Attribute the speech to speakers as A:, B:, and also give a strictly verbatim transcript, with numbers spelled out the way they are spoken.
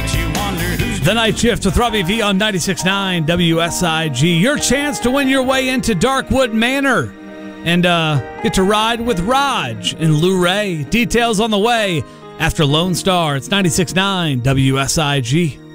A: makes you wonder who's
B: The Night Shift with Robbie V on ninety-six point nine W S I G. Your chance to win your way into Darkwood Manor and uh, get to ride with Raj and Lou Ray. Details on the way after Lone Star. It's ninety-six point nine W S I G.